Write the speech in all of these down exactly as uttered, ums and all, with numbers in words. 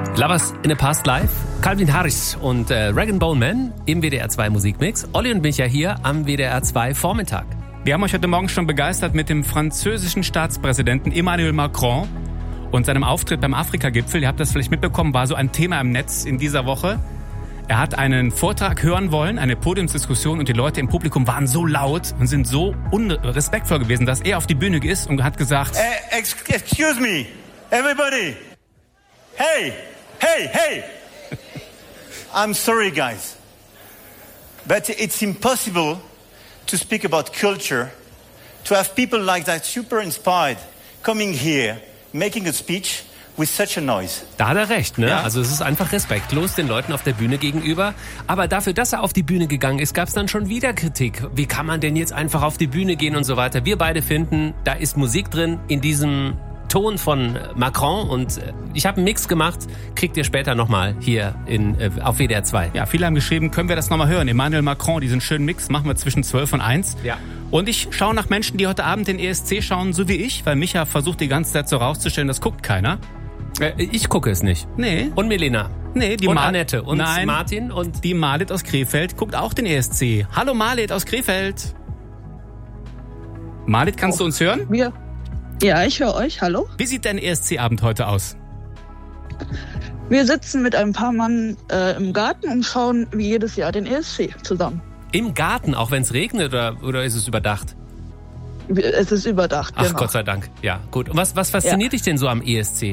Lovers in a Past Life, Calvin Harris und äh, Rag and Bone Man im W D R zwei Musikmix. Olli und Micha hier am W D R zwei Vormittag. Wir haben euch heute Morgen schon begeistert mit dem französischen Staatspräsidenten Emmanuel Macron und seinem Auftritt beim Afrika-Gipfel. Ihr habt das vielleicht mitbekommen, war so ein Thema im Netz in dieser Woche. Er hat einen Vortrag hören wollen, eine Podiumsdiskussion, und die Leute im Publikum waren so laut und sind so unrespektvoll gewesen, dass er auf die Bühne ist und hat gesagt: uh, Excuse me, everybody. Hey, hey, hey. I'm sorry, guys. But it's impossible to speak about culture, to have people like that super inspired coming here, making a speech with such a noise. Da hat er recht, ne? Ja. Also es ist einfach respektlos den Leuten auf der Bühne gegenüber. Aber dafür, dass er auf die Bühne gegangen ist, gab es dann schon wieder Kritik. Wie kann man denn jetzt einfach auf die Bühne gehen und so weiter? Wir beide finden, da ist Musik drin in diesem Ton von Macron, und ich habe einen Mix gemacht, kriegt ihr später nochmal hier in, auf W D R zwei. Ja, viele haben geschrieben, können wir das nochmal hören? Emmanuel Macron, diesen schönen Mix, machen wir zwischen zwölf und eins. Ja. Und ich schaue nach Menschen, die heute Abend den E S C schauen, so wie ich, weil Micha versucht die ganze Zeit so rauszustellen, das guckt keiner. Äh, ich gucke es nicht. Nee. Und Milena. Nee, die und Mar- Annette und Nein, Martin und die Marlit aus Krefeld guckt auch den E S C. Hallo Marlit aus Krefeld. Marlit, kannst oh. du uns hören? Ja. Ja, ich höre euch. Hallo. Wie sieht dein E S C-Abend heute aus? Wir sitzen mit ein paar Mann äh, im Garten und schauen wie jedes Jahr den E S C zusammen. im Garten, auch wenn es regnet, oder, oder ist es überdacht? Es ist überdacht, Ach, genau. Gott sei Dank. Ja, gut. Und was, was fasziniert ja. dich denn so am E S C?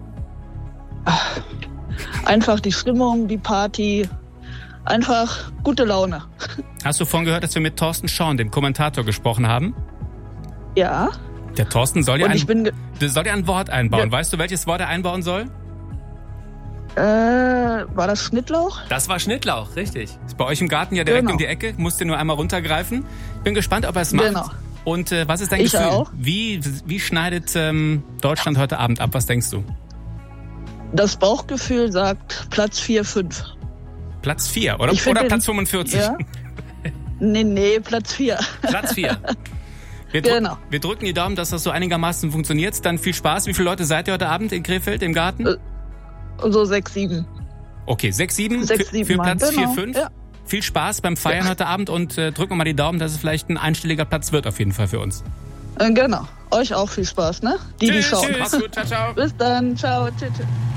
Einfach die Stimmung, die Party, einfach gute Laune. Hast du vorhin gehört, dass wir mit Thorsten Schorn, dem Kommentator, gesprochen haben? Ja. Der Thorsten soll ja ein, ge- soll ja ein Wort einbauen. Ja. Weißt du, welches Wort er einbauen soll? Äh, war das Schnittlauch? Das war Schnittlauch, richtig. Ist bei euch im Garten ja direkt Genau. um die Ecke. Musst du nur einmal runtergreifen. Bin gespannt, ob er es macht. Genau. Und äh, was ist dein Ich Gefühl? auch. Wie, wie schneidet ähm, Deutschland heute Abend ab? Was denkst du? Das Bauchgefühl sagt Platz vier, fünf. Platz vier, oder? Ich find Oder den- Platz fünfundvierzig? Ja? Nee, nee, Platz vier. Platz vier. Wir, drück, Genau. wir drücken die Daumen, dass das so einigermaßen funktioniert. Dann viel Spaß. Wie viele Leute seid ihr heute Abend in Krefeld im Garten? Äh, So sechs, sieben. Okay, sechs, sieben Sechs, für, sieben für Mann, Platz genau. vier, fünf. Ja. Viel Spaß beim Feiern Ja. heute Abend und äh, drücken wir mal die Daumen, dass es vielleicht ein einstelliger Platz wird auf jeden Fall für uns. Äh, Genau. Euch auch viel Spaß, ne? Die, die Tschüss, schauen. tschüss. Mach's gut, ciao, ciao. Bis dann. Ciao. Tschüss. tschüss.